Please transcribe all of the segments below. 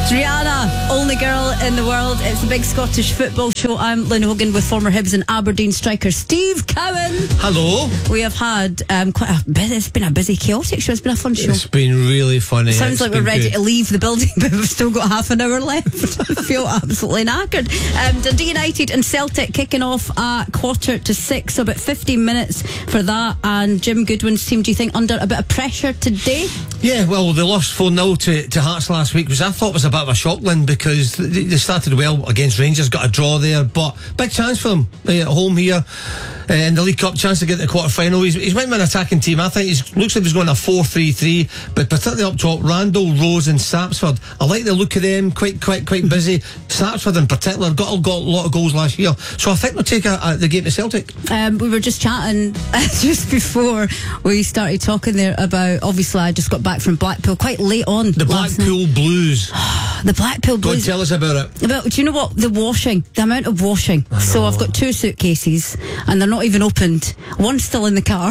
Rihanna, only girl in the world. It's a big Scottish football show. I'm Lynn Hogan with former Hibs and Aberdeen striker Steve Cowan. Hello. We have had it's been a busy, chaotic show. It's been a fun show. It's been really funny. Sounds like we're ready to leave the building, but we've still got half an hour left. I feel absolutely knackered. Dundee United and Celtic kicking off at 5:45, so about 15 minutes for that. And Jim Goodwin's team, do you think under a bit of pressure today? Yeah, well, they lost 4-0 to Hearts last week, which I thought was a bit of a shock, Lynn, because they started well against Rangers, got a draw there, but big chance for them at home here in the League Cup, chance to get to the quarter-final. He's went with an attacking team. I think looks like he's going a 4-3-3, but particularly up top, Randall, Rose and Sapsford. I like the look of them, quite busy. Sapsford in particular got a lot of goals last year, so I think they'll take the game to Celtic. We were just chatting just before we started talking there about, obviously I just got back from Blackpool quite late on. The Blackpool Blues. The Blackpool Blues. Go and tell us about it. Do you know what? The amount of washing. So I've got 2 suitcases and they're not even opened. One's still in the car.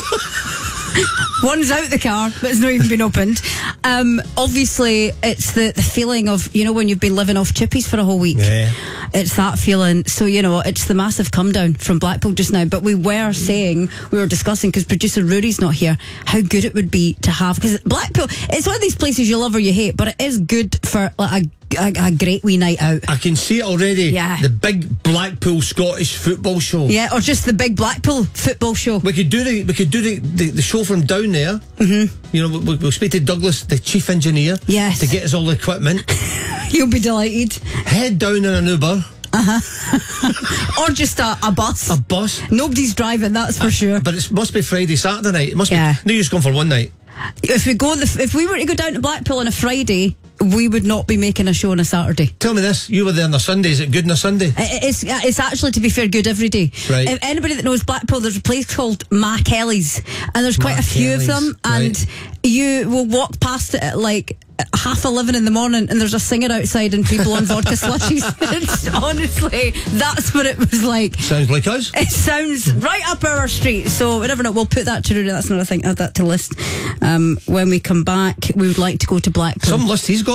One's out the car, but it's not even been opened. Obviously, it's the feeling of, when you've been living off chippies for a whole week. Yeah. It's that feeling. So, it's the massive come down from Blackpool just now. But we were discussing, because producer Rory's not here, how good it would be to have. Because Blackpool, it's one of these places you love or you hate, but it is good for a great wee night out. I can see it already. Yeah. The big Blackpool Scottish football show. Yeah, or just the big Blackpool football show. We could do the show from down there. Mm-hmm. We'll speak to Douglas, the chief engineer. Yes. To get us all the equipment. He'll be delighted. Head down in an Uber. Or just a bus. A bus. Nobody's driving, that's for sure. But it must be Friday, Saturday night. It must be. No, you're just going for one night. If we were to go down to Blackpool on a Friday, we would not be making a show on a Saturday. Tell me this, you were there on a Sunday. Is it good on a Sunday? It's actually, to be fair, good every day. Right. If anybody that knows Blackpool, there's a place called Ma Kelly's, and there's quite a few of them, and you will walk past it at like 11:30 in the morning, and there's a singer outside and people on vodka slushies. Honestly, that's what it was like. Sounds like us. It sounds right up our street. So we never know. We'll put that to Rudy. That's another thing. Add that to list. When we come back, we would like to go to Blackpool. Some list he's got.